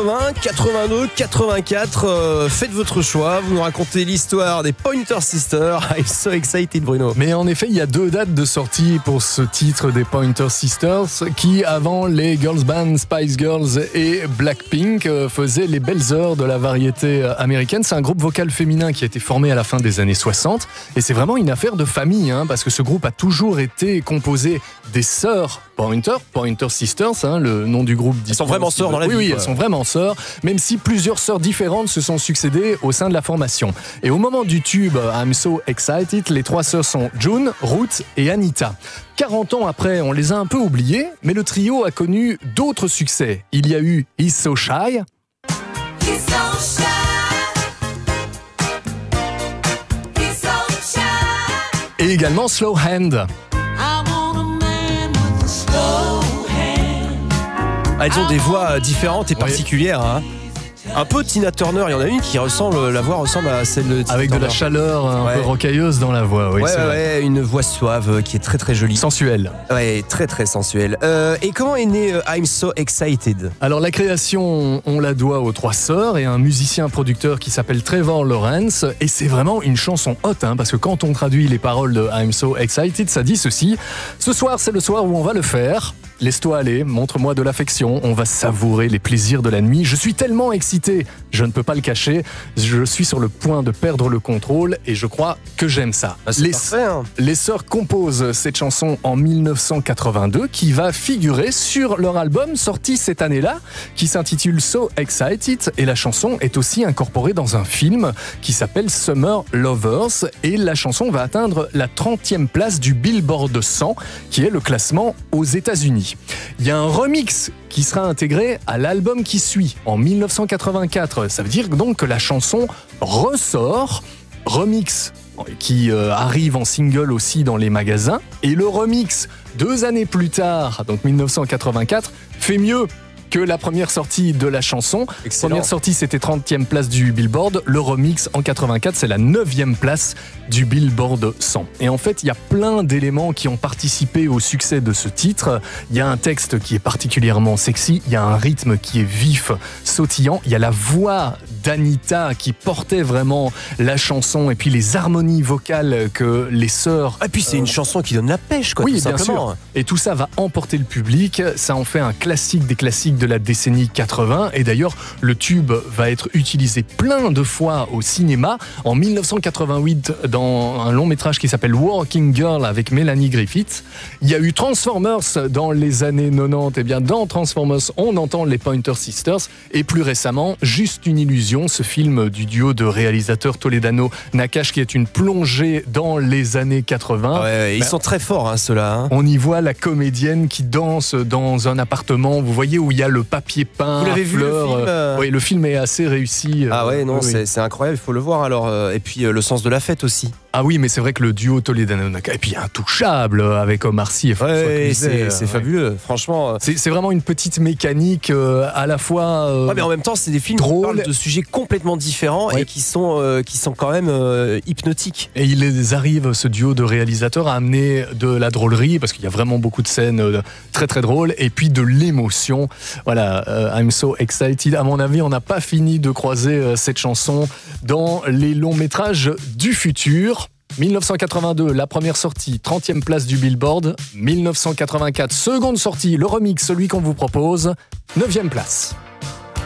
80, 82, 84. Faites votre choix. Vous nous racontez l'histoire des Pointer Sisters. I'm so excited, Bruno. Mais en effet, il y a 2 dates de sortie pour ce titre des Pointer Sisters qui, avant les girls band Spice Girls et Blackpink, faisaient les belles heures de la variété américaine. C'est un groupe vocal féminin qui a été formé à la fin des années 60 et c'est vraiment une affaire de famille, parce que ce groupe a toujours été composé des sœurs Pointer Sisters, le nom du groupe. Elles sont vraiment sœurs dans la vie. Oui, elles sont vraiment sœurs, même si plusieurs sœurs différentes se sont succédées au sein de la formation. Et au moment du tube I'm So Excited, les 3 sœurs sont June, Ruth et Anita. 40 ans après, on les a un peu oubliées, mais le trio a connu d'autres succès. Il y a eu He's So Shy. He's so shy. He's so shy. Et également Slow Hand. Elles ont des voix différentes et particulières. Un peu Tina Turner, il y en a une qui ressemble, la voix ressemble à celle de Tina avec Turner. De la chaleur un peu rocailleuse dans la voix. Oui, une voix suave qui est très très jolie. Sensuelle. Ouais, très très sensuelle. Et comment est né I'm So Excited ? Alors la création, on la doit aux 3 sœurs et un musicien-producteur qui s'appelle Trevor Lawrence. Et c'est vraiment une chanson hot, parce que quand on traduit les paroles de I'm So Excited, ça dit ceci. Ce soir, c'est le soir où on va le faire. Laisse-toi aller, montre-moi de l'affection, on va savourer les plaisirs de la nuit. Je suis tellement excité, je ne peux pas le cacher. Je suis sur le point de perdre le contrôle et je crois que j'aime ça. Les sœurs composent cette chanson en 1982 qui va figurer sur leur album sorti cette année-là, qui s'intitule So Excited, et la chanson est aussi incorporée dans un film qui s'appelle Summer Lovers, et la chanson va atteindre la 30e place du Billboard 100, qui est le classement aux États-Unis. Il y a un remix qui sera intégré à l'album qui suit en 1984. Ça veut dire donc que la chanson ressort, remix qui arrive en single aussi dans les magasins, et le remix 2 années plus tard, donc 1984, fait mieux que la première sortie de la chanson. Excellent. Première sortie, c'était 30e place du Billboard. Le remix en 84, c'est la 9e place du Billboard 100. Et en fait, il y a plein d'éléments qui ont participé au succès de ce titre. Il y a un texte qui est particulièrement sexy, il y a un rythme qui est vif, sautillant, il y a la voix d'Anita qui portait vraiment la chanson, et puis les harmonies vocales que les sœurs... Et puis c'est une chanson qui donne la pêche, oui, tout simplement. Sûr. Et tout ça va emporter le public, ça en fait un classique des classiques de la décennie 80, et d'ailleurs le tube va être utilisé plein de fois au cinéma. En 1988, dans un long métrage qui s'appelle Working Girl avec Melanie Griffith. Il y a eu Transformers dans les années 90, et bien dans Transformers on entend les Pointer Sisters, et plus récemment Juste une illusion, ce film du duo de réalisateurs Toledano-Nakache qui est une plongée dans les années 80. Ils sont très forts, ceux-là. On y voit la comédienne qui danse dans un appartement, vous voyez, où il y a le papier peint. Vous l'avez vu, le film Oui, le film est assez réussi. C'est incroyable, il faut le voir alors. Et puis le sens de la fête aussi. Ah oui, mais c'est vrai que le duo Toledano-Nakache, et puis Intouchable avec Omar Sy et François Cluzet, c'est fabuleux, franchement. C'est vraiment une petite mécanique à la fois mais en même temps, c'est des films qui parlent de sujets complètement différents et qui sont quand même hypnotiques. Et il arrive, ce duo de réalisateurs, à amener de la drôlerie, parce qu'il y a vraiment beaucoup de scènes très très drôles, et puis de l'émotion. Voilà, I'm So Excited. À mon avis, on n'a pas fini de croiser cette chanson dans les longs métrages du futur. 1982, la première sortie, 30e place du Billboard. 1984, seconde sortie, le remix, celui qu'on vous propose, 9e place.